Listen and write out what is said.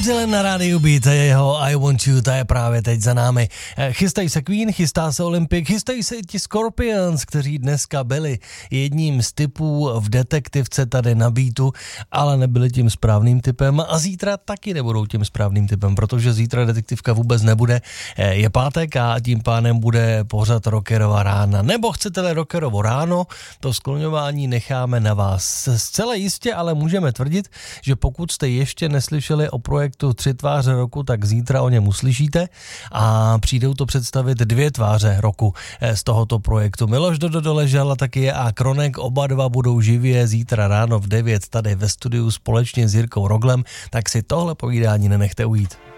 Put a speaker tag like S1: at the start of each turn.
S1: Zelen na rádiu Beat a jeho I Want You, ta je právě teď za námi. Chystají se Queen, chystá se Olympic, chystají se i ti Scorpions, kteří dneska byli jedním z typů v detektivce tady na Beatu, ale nebyli tím správným typem a zítra taky nebudou tím správným typem, protože zítra detektivka vůbec nebude. Je pátek a tím pádem bude pořad Rockerova rána. Nebo chcete-li Rockerovo ráno, to skloňování necháme na vás. Zcela jistě ale můžeme tvrdit, že pokud jste ještě neslyšeli o projektu 3 tváře roku, tak zítra o něm uslyšíte a přijdou to představit 2 tváře roku z tohoto projektu. Miloš Doležal a taky je a Kronek, oba dva budou živě zítra ráno v 9 tady ve studiu společně s Jirkou Roglem, tak si tohle povídání nenechte ujít.